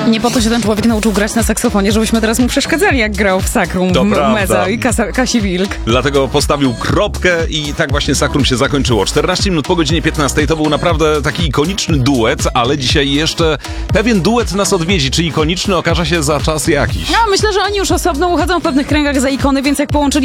Nie po to się ten człowiek nauczył grać na saksofonie, żebyśmy teraz mu przeszkadzali, jak grał w Sakrum, Meza i Kasi Wilk. Dlatego postawił kropkę i tak właśnie Sakrum się zakończyło. 14 minut po godzinie 15 to był naprawdę taki ikoniczny duet, ale dzisiaj jeszcze pewien duet nas odwiedzi. Czy ikoniczny okaże się za czas jakiś? No, myślę, że oni już osobno uchodzą w pewnych kręgach za ikony, więc jak połączyli